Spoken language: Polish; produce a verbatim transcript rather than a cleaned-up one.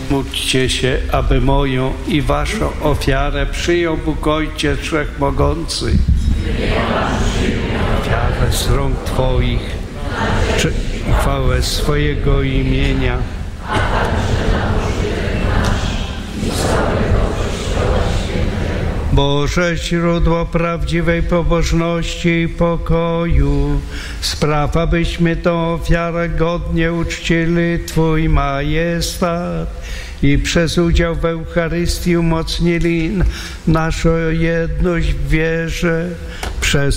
módlcie się, aby moją i waszą ofiarę przyjął Bóg Ojciec Wszechmogący. Ofiarę z rąk Twoich, czy chwałę swojego imienia. Boże, źródło prawdziwej pobożności i pokoju, spraw, abyśmy tą ofiarę godnie uczcili Twój majestat i przez udział w Eucharystii umocnili naszą jedność w wierze przez